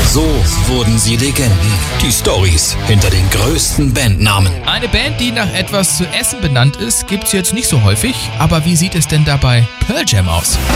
So wurden sie Legenden. Die Storys hinter den größten Bandnamen. Eine Band, die nach etwas zu essen benannt ist, gibt's jetzt nicht so häufig. Aber wie sieht es denn dabei Pearl Jam aus?